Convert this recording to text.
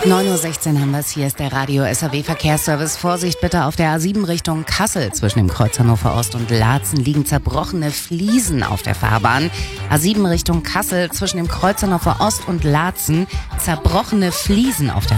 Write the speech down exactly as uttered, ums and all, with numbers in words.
neun Uhr sechzehn haben wir es. Hier ist der Radio S A W Verkehrsservice. Vorsicht bitte auf der A sieben Richtung Kassel. Zwischen dem Kreuz Hannover Ost und Laatzen liegen zerbrochene Fliesen auf der Fahrbahn. A sieben Richtung Kassel. Zwischen dem Kreuz Hannover Ost und Laatzen zerbrochene Fliesen auf der